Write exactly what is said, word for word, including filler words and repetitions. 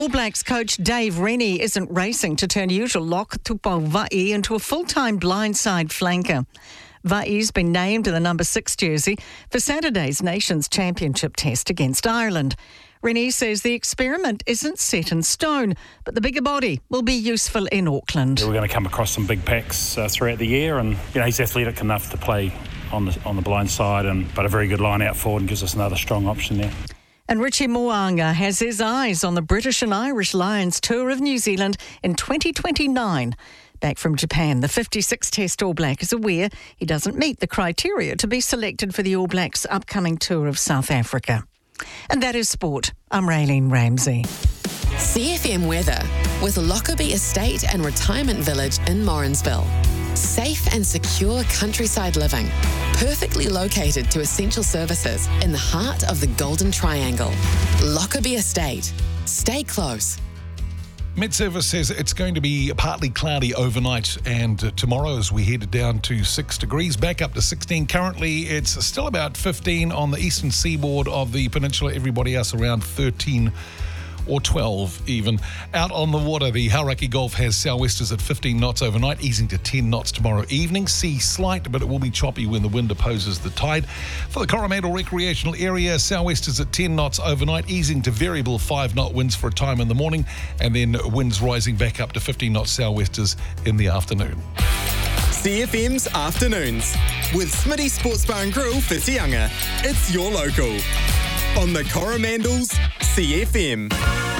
All Blacks coach Dave Rennie isn't racing to turn usual lock Tupou into a full-time blindside flanker. Va'i's been named in the number six jersey for Saturday's Nations Championship test against Ireland. Rennie says the experiment isn't set in stone, but the bigger body will be useful in Auckland. We're going to come across some big packs uh, throughout the year, and you know he's athletic enough to play on the on the blind side, and but a very good line out forward and gives us another strong option there. And Richie Mo'unga has his eyes on the British and Irish Lions tour of New Zealand in twenty twenty-nine. Back from Japan, the fifty-six Test All Black is aware he doesn't meet the criteria to be selected for the All Blacks' upcoming tour of South Africa. And that is sport. I'm Raylene Ramsey. C F M weather with Lockerbie Estate and Retirement Village in Morrinsville. Safe and secure countryside living, perfectly located to essential services in the heart of the Golden Triangle. Lockerbie Estate. Stay close. Met Service says it's going to be partly cloudy overnight and uh, tomorrow as we head down to six degrees, back up to sixteen. Currently, it's still about fifteen on the eastern seaboard of the peninsula. Everybody else around thirteen or twelve even. Out on the water, the Hauraki Gulf has sou'westers at fifteen knots overnight, easing to ten knots tomorrow evening. Sea slight, but it will be choppy when the wind opposes the tide. For the Coromandel Recreational Area, sou'westers at ten knots overnight, easing to variable five knot winds for a time in the morning, and then winds rising back up to fifteen knot sou'westers in the afternoon. C F M's Afternoons with Smitty Sports Bar and Grill for Te Anga. It's your local on the Coromandel's C F M.